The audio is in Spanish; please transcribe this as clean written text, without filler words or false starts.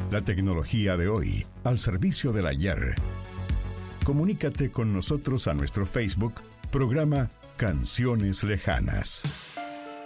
La tecnología de hoy, al servicio del ayer. Comunícate con nosotros a nuestro Facebook, programa Canciones Lejanas.